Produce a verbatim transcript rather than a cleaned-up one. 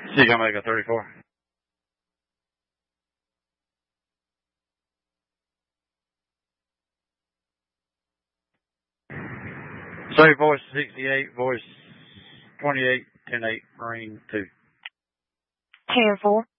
Sea Omega thirty-four. Say voice sixty-eight, voice twenty-eight, ten eight, Marine two. ten four.